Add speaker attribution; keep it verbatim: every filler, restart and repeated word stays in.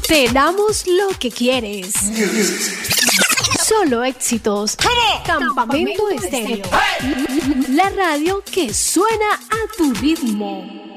Speaker 1: Te damos lo que quieres. Solo éxitos. Campamento Estéreo. La radio que suena a tu ritmo.